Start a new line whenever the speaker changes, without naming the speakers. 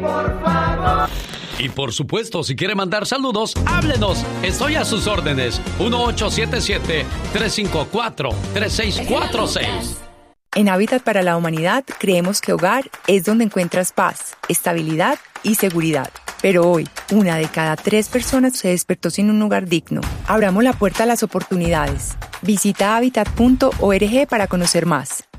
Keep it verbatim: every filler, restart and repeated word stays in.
por favor.
Y por supuesto, si quiere mandar saludos, háblenos. Estoy a sus órdenes. uno ocho siete siete, tres cinco cuatro, tres seis cuatro seis.
En Hábitat para la Humanidad creemos que hogar es donde encuentras paz, estabilidad y seguridad. Pero hoy, una de cada tres personas se despertó sin un hogar digno. Abramos la puerta a las oportunidades. Visita hábitat punto org para conocer más.